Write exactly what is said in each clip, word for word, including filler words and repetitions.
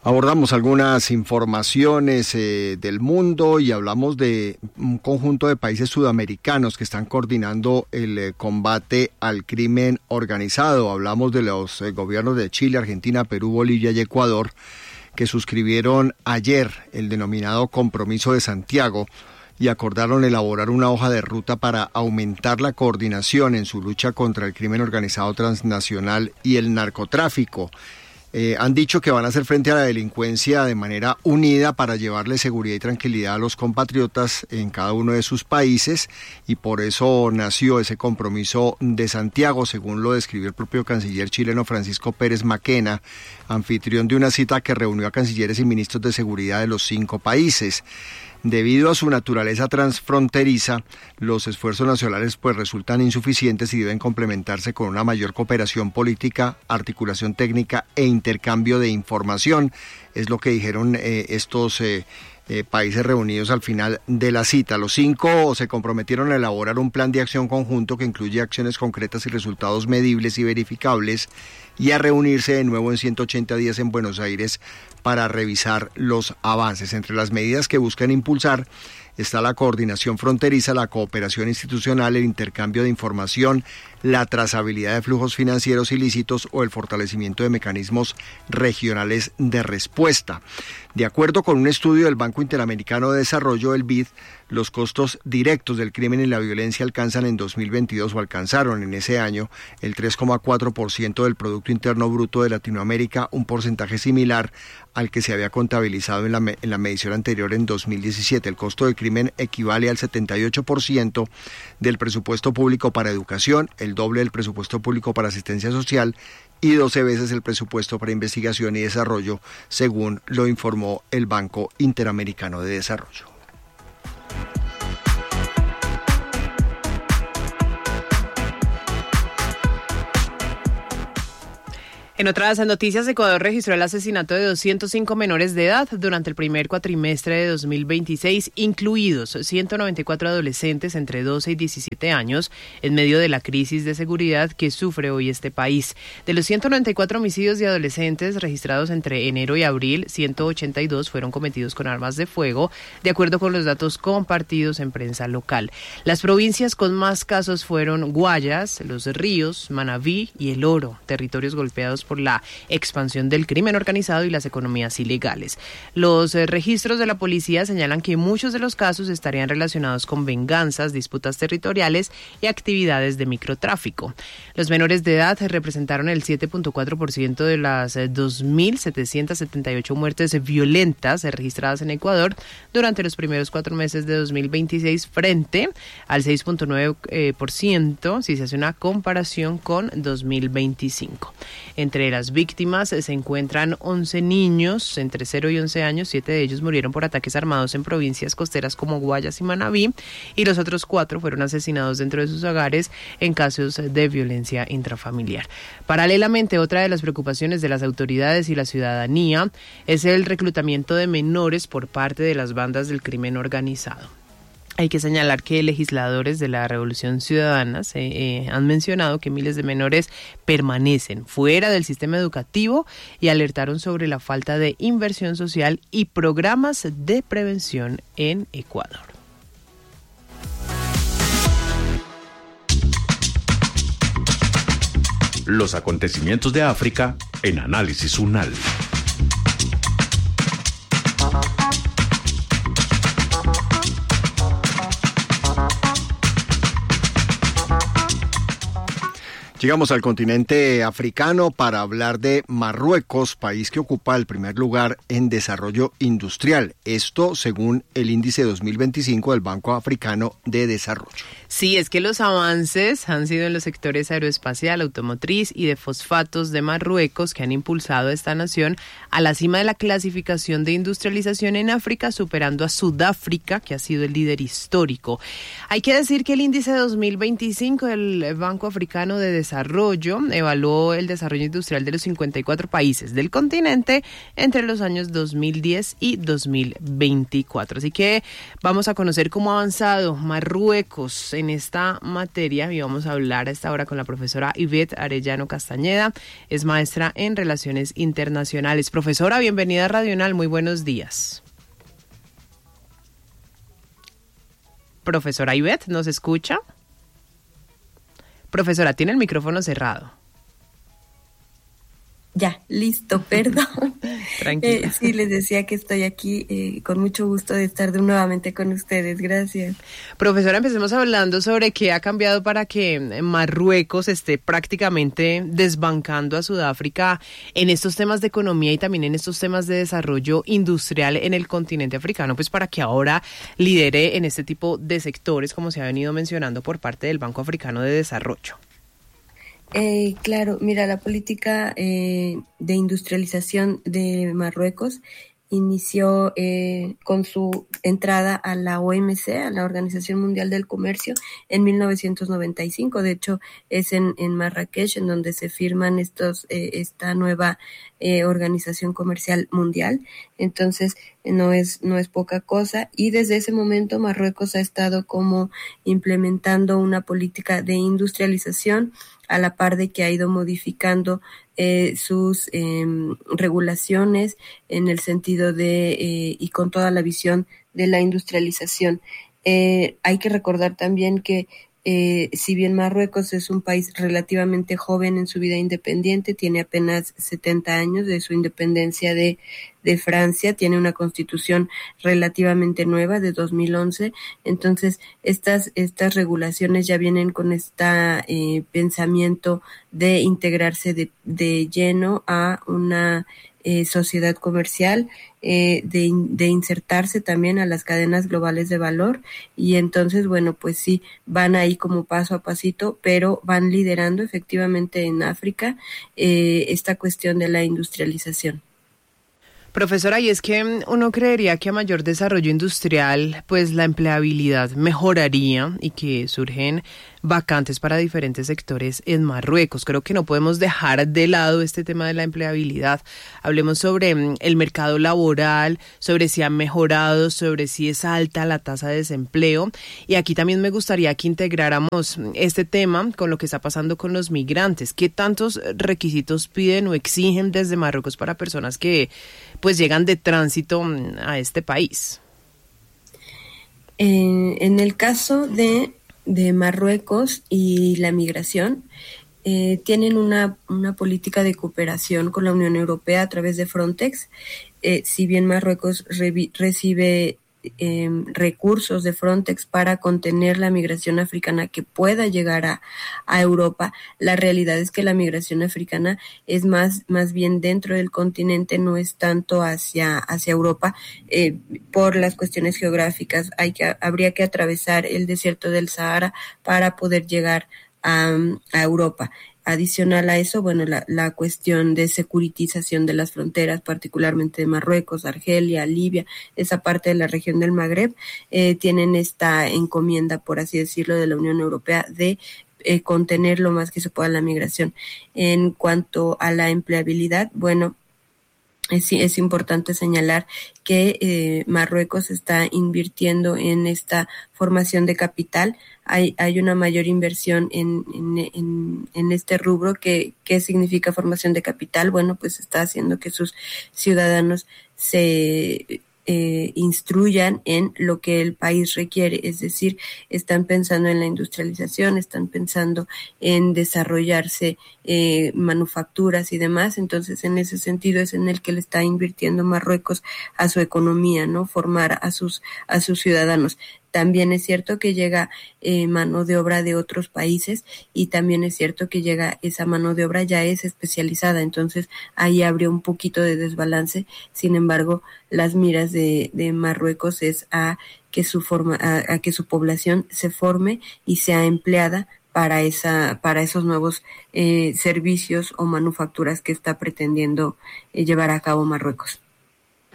Abordamos algunas informaciones eh, del mundo y hablamos de un conjunto de países sudamericanos que están coordinando el eh, combate al crimen organizado. Hablamos de los eh, gobiernos de Chile, Argentina, Perú, Bolivia y Ecuador, que suscribieron ayer el denominado Compromiso de Santiago y acordaron elaborar una hoja de ruta para aumentar la coordinación en su lucha contra el crimen organizado transnacional y el narcotráfico. Eh, han dicho que van a hacer frente a la delincuencia de manera unida para llevarle seguridad y tranquilidad a los compatriotas en cada uno de sus países, y por eso nació ese Compromiso de Santiago, según lo describió el propio canciller chileno Francisco Pérez Maquena, anfitrión de una cita que reunió a cancilleres y ministros de seguridad de los cinco países. Debido a su naturaleza transfronteriza, los esfuerzos nacionales pues resultan insuficientes y deben complementarse con una mayor cooperación política, articulación técnica e intercambio de información. Es lo que dijeron eh, estos eh, eh, países reunidos al final de la cita. Los cinco se comprometieron a elaborar un plan de acción conjunto que incluye acciones concretas y resultados medibles y verificables, y a reunirse de nuevo en ciento ochenta días en Buenos Aires para revisar los avances. Entre las medidas que buscan impulsar está la coordinación fronteriza, la cooperación institucional, el intercambio de información, la trazabilidad de flujos financieros ilícitos o el fortalecimiento de mecanismos regionales de respuesta. De acuerdo con un estudio del Banco Interamericano de Desarrollo, el B I D, los costos directos del crimen y la violencia alcanzan en dos mil veintidós o alcanzaron en ese año el tres coma cuatro por ciento del Producto Interno Bruto de Latinoamérica, un porcentaje similar al que se había contabilizado en la, en la medición anterior en dos mil diecisiete. El costo del crimen equivale al setenta y ocho por ciento del presupuesto público para educación, el doble del presupuesto público para asistencia social y doce veces el presupuesto para investigación y desarrollo, según lo informó el Banco Interamericano de Desarrollo. En otras noticias, Ecuador registró el asesinato de doscientos cinco menores de edad durante el primer cuatrimestre de dos mil veintiséis, incluidos ciento noventa y cuatro adolescentes entre doce y diecisiete años, en medio de la crisis de seguridad que sufre hoy este país. De los ciento noventa y cuatro homicidios de adolescentes registrados entre enero y abril, ciento ochenta y dos fueron cometidos con armas de fuego, de acuerdo con los datos compartidos en prensa local. Las provincias con más casos fueron Guayas, Los Ríos, Manabí y El Oro, territorios golpeados por por la expansión del crimen organizado y las economías ilegales. Los eh, registros de la policía señalan que muchos de los casos estarían relacionados con venganzas, disputas territoriales y actividades de microtráfico. Los menores de edad representaron el siete punto cuatro por ciento de las eh, dos mil setecientas setenta y ocho muertes violentas eh, registradas en Ecuador durante los primeros cuatro meses de dos mil veintiséis, frente al seis punto nueve por ciento eh, si se hace una comparación con dos mil veinticinco. Entre las víctimas se encuentran once niños entre cero y once años, siete de ellos murieron por ataques armados en provincias costeras como Guayas y Manabí, y los otros cuatro fueron asesinados dentro de sus hogares en casos de violencia intrafamiliar. Paralelamente, otra de las preocupaciones de las autoridades y la ciudadanía es el reclutamiento de menores por parte de las bandas del crimen organizado. Hay que señalar que legisladores de la Revolución Ciudadana se, eh, han mencionado que miles de menores permanecen fuera del sistema educativo y alertaron sobre la falta de inversión social y programas de prevención en Ecuador. Los acontecimientos de África en Análisis UNAL. Llegamos al continente africano para hablar de Marruecos, país que ocupa el primer lugar en desarrollo industrial. Esto según el índice dos mil veinticinco del Banco Africano de Desarrollo. Sí, es que los avances han sido en los sectores aeroespacial, automotriz y de fosfatos de Marruecos que han impulsado a esta nación a la cima de la clasificación de industrialización en África, superando a Sudáfrica, que ha sido el líder histórico. Hay que decir que el índice dos mil veinticinco del Banco Africano de Desarrollo Desarrollo evaluó el desarrollo industrial de los cincuenta y cuatro países del continente entre los años dos mil diez y dos mil veinticuatro. Así que vamos a conocer cómo ha avanzado Marruecos en esta materia y vamos a hablar a esta hora con la profesora Ivette Arellano Castañeda, es maestra en Relaciones Internacionales. Profesora, bienvenida a Radional, muy buenos días. Profesora Ivette, ¿nos escucha? Profesora, tiene el micrófono cerrado. Ya, listo, perdón. Tranquila. Eh, sí, les decía que estoy aquí eh, con mucho gusto de estar de nuevamente con ustedes. Gracias. Profesora, empecemos hablando sobre qué ha cambiado para que Marruecos esté prácticamente desbancando a Sudáfrica en estos temas de economía y también en estos temas de desarrollo industrial en el continente africano, pues para que ahora lidere en este tipo de sectores, como se ha venido mencionando por parte del Banco Africano de Desarrollo. Eh, claro, mira, la política eh, de industrialización de Marruecos inició eh, con su entrada a la O M C, a la Organización Mundial del Comercio, en mil novecientos noventa y cinco. De hecho, es en, en Marrakech en donde se firman estos eh, esta nueva eh, Organización Comercial Mundial. Entonces, no es no es poca cosa. Y desde ese momento, Marruecos ha estado como implementando una política de industrialización a la par de que ha ido modificando eh, sus eh, regulaciones en el sentido de, eh, y con toda la visión de la industrialización. Eh, hay que recordar también que Eh, si bien Marruecos es un país relativamente joven en su vida independiente, tiene apenas setenta años de su independencia de, de Francia, tiene una constitución relativamente nueva de dos mil once, entonces estas, estas regulaciones ya vienen con este eh, pensamiento de integrarse de, de lleno a una Eh, sociedad comercial, eh, de, de insertarse también a las cadenas globales de valor, y entonces, bueno, pues sí, van ahí como paso a pasito, pero van liderando efectivamente en África eh, esta cuestión de la industrialización. Profesora, y es que uno creería que a mayor desarrollo industrial, pues la empleabilidad mejoraría y que surgen vacantes para diferentes sectores en Marruecos. Creo que no podemos dejar de lado este tema de la empleabilidad. Hablemos sobre el mercado laboral, sobre si ha mejorado, sobre si es alta la tasa de desempleo. Y aquí también me gustaría que integráramos este tema con lo que está pasando con los migrantes. ¿Qué tantos requisitos piden o exigen desde Marruecos para personas que pues llegan de tránsito a este país? En, en el caso de, de Marruecos y la migración, eh, tienen una, una política de cooperación con la Unión Europea a través de Frontex. Eh, si bien Marruecos re, recibe Eh, recursos de Frontex para contener la migración africana que pueda llegar a, a Europa, la realidad es que la migración africana es más, más bien dentro del continente, no es tanto hacia, hacia Europa, eh, por las cuestiones geográficas. Hay que, habría que atravesar el desierto del Sahara para poder llegar a, a Europa. Adicional a eso, bueno, la, la cuestión de securitización de las fronteras, particularmente de Marruecos, Argelia, Libia, esa parte de la región del Magreb, eh, tienen esta encomienda, por así decirlo, de la Unión Europea de eh, contener lo más que se pueda la migración. En cuanto a la empleabilidad, bueno, Es, es importante señalar que eh, Marruecos está invirtiendo en esta formación de capital. Hay, hay una mayor inversión en, en, en, en este rubro. que, ¿Qué significa formación de capital? Bueno, pues está haciendo que sus ciudadanos se eh, instruyan en lo que el país requiere, es decir, están pensando en la industrialización, están pensando en desarrollarse eh, manufacturas y demás. Entonces, en ese sentido es en el que le está invirtiendo Marruecos a su economía, ¿no? Formar a sus a sus ciudadanos. También es cierto que llega eh, mano de obra de otros países, y también es cierto que llega esa mano de obra ya es especializada, entonces ahí habría un poquito de desbalance. Sin embargo, las miras de, de Marruecos es a que su forma, a, a que su población se forme y sea empleada para esa, para esos nuevos eh, servicios o manufacturas que está pretendiendo eh, llevar a cabo Marruecos.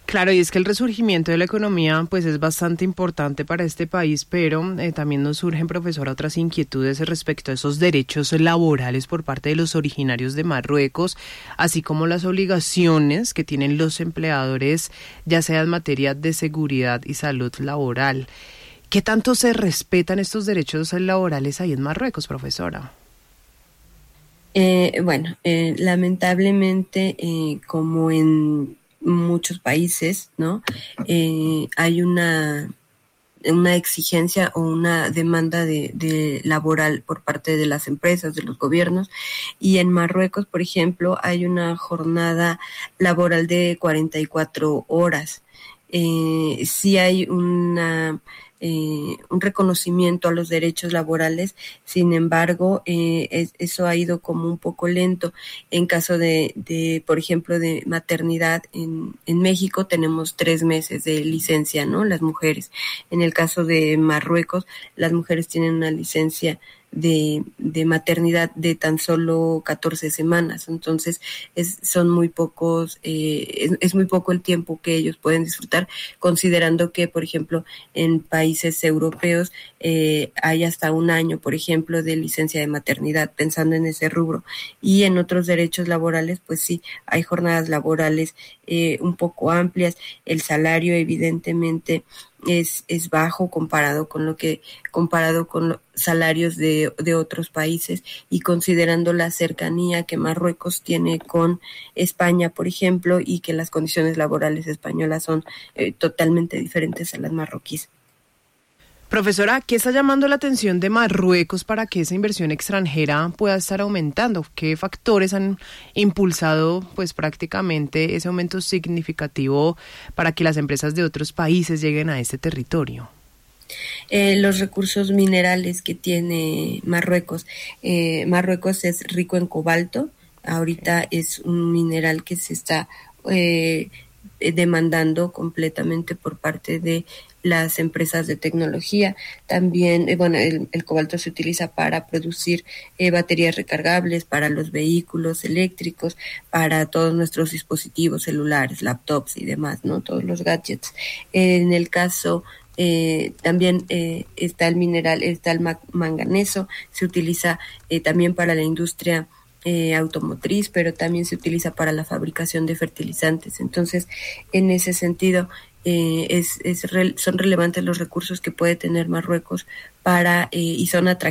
Claro, y es que el resurgimiento de la economía pues es bastante importante para este país, pero eh, también nos surgen, profesora, otras inquietudes respecto a esos derechos laborales por parte de los originarios de Marruecos, así como las obligaciones que tienen los empleadores, ya sea en materia de seguridad y salud laboral. ¿Qué tanto se respetan estos derechos laborales ahí en Marruecos, profesora? Eh, bueno, eh, lamentablemente, eh, como en muchos países, ¿no? Eh, hay una, una exigencia o una demanda de, de laboral por parte de las empresas, de los gobiernos, y en Marruecos, por ejemplo, hay una jornada laboral de cuarenta y cuatro horas. Eh, sí hay una... Eh, un reconocimiento a los derechos laborales, sin embargo, eh, es, eso ha ido como un poco lento. En caso de, de por ejemplo, de maternidad en, en México tenemos tres meses de licencia, ¿no? Las mujeres. En el caso de Marruecos, las mujeres tienen una licencia de, de maternidad de tan solo catorce semanas, entonces es, son muy pocos, eh, es, es muy poco el tiempo que ellos pueden disfrutar, considerando que, por ejemplo, en países europeos eh, hay hasta un año, por ejemplo, de licencia de maternidad, pensando en ese rubro, y en otros derechos laborales, pues sí, hay jornadas laborales eh, un poco amplias, el salario evidentemente es es bajo comparado con lo que comparado con los salarios de de otros países, y considerando la cercanía que Marruecos tiene con España, por ejemplo, y que las condiciones laborales españolas son eh, totalmente diferentes a las marroquíes. Profesora, ¿qué está llamando la atención de Marruecos para que esa inversión extranjera pueda estar aumentando? ¿Qué factores han impulsado pues prácticamente ese aumento significativo para que las empresas de otros países lleguen a este territorio? Eh, los recursos minerales que tiene Marruecos. Eh, Marruecos es rico en cobalto. Ahorita es un mineral que se está eh, demandando completamente por parte de las empresas de tecnología. También, eh, bueno, el, el cobalto se utiliza para producir eh, baterías recargables para los vehículos eléctricos, para todos nuestros dispositivos celulares, laptops y demás, ¿no? Todos los gadgets. Eh, en el caso Eh, también eh, está el mineral, está el ma- manganeso, se utiliza eh, también para la industria eh, automotriz, pero también se utiliza para la fabricación de fertilizantes. Entonces, en ese sentido, eh, es, es re- son relevantes los recursos que puede tener Marruecos para eh, y son atractivos